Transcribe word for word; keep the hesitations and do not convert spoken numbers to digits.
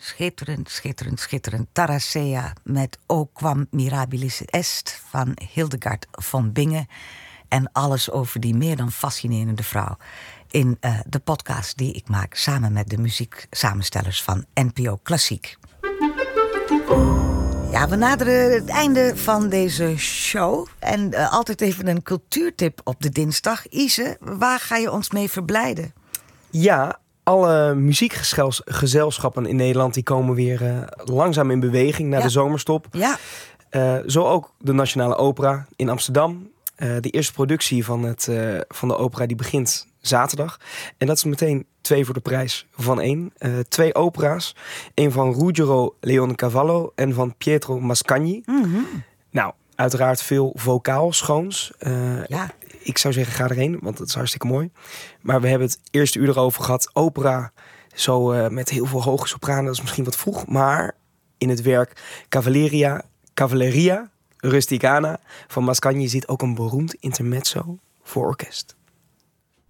Schitterend, schitterend, schitterend. Tarasea met O quam mirabilis est van Hildegard von Bingen. En alles over die meer dan fascinerende vrouw. In uh, de podcast die ik maak samen met de muzieksamenstellers van N P O Klassiek. Ja, we naderen het einde van deze show. En uh, altijd even een cultuurtip op de dinsdag. Ise, waar ga je ons mee verblijden? Ja, alle muziekgezelschappen in Nederland die komen weer uh, langzaam in beweging na ja. de zomerstop. Ja. Uh, zo ook de Nationale Opera in Amsterdam. Uh, de eerste productie van, het, uh, van de opera die begint zaterdag. En dat is meteen twee voor de prijs van één. Uh, twee opera's. Eén van Ruggero Leoncavallo en van Pietro Mascagni. Mm-hmm. Nou, uiteraard veel vocaal schoons. Uh, ja. Ik zou zeggen, ga erheen, want het is hartstikke mooi. Maar we hebben het eerste uur erover gehad. Opera, zo uh, met heel veel hoge sopranen, dat is misschien wat vroeg. Maar in het werk Cavalleria, Cavalleria Rusticana van Mascagni zit ook een beroemd intermezzo voor orkest.